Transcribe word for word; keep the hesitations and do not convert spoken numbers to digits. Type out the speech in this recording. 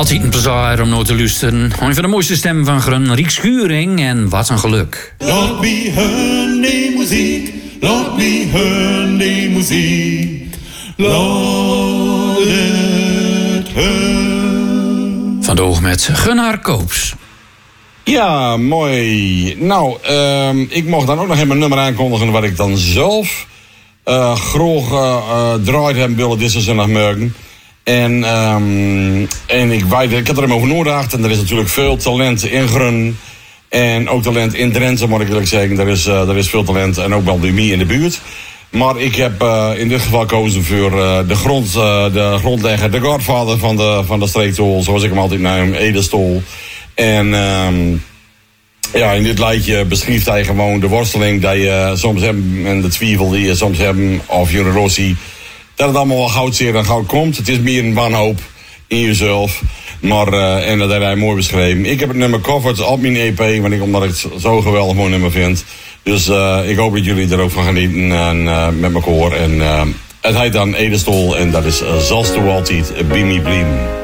Altijd een plezier om naar te luisteren. Een van de mooiste stemmen van Grun, Riek Schuring en Wat een geluk. Laat me hören die muziek, laat me hören die muziek. Laat het hören. Vandaag met Gunnar Koops. Ja, mooi. Nou, uh, ik mocht dan ook nog even een nummer aankondigen wat ik dan zelf uh, graag uh, draait hebben willen deze zondagmorgen. En, um, en ik, weet, ik heb er even over nagedacht en er is natuurlijk veel talent in Grun. En ook talent in Drenthe, moet ik eerlijk zeggen. Er is, uh, er is veel talent en ook wel bij mij in de buurt. Maar ik heb uh, in dit geval gekozen voor uh, de, grond, uh, de grondlegger, de godvader van de, van de streektol, zoals ik hem altijd noem, Edestol. En um, ja, in dit lijstje beschrijft hij gewoon de worsteling die je soms hebt en de twijfel die je soms hebt, of Jure Rossi, dat het allemaal wel goud zeer en goud komt. Het is meer een wanhoop in jezelf. Maar, uh, en dat heeft hij mooi beschreven. Ik heb het nummer covered op mijn E P, want ik, omdat ik het zo geweldig mooi nummer vind. Dus uh, ik hoop dat jullie er ook van genieten en, uh, met mijn koor. En uh, het heet dan Edestol en dat is uh, Zalst u altijd, Be Me Bleem.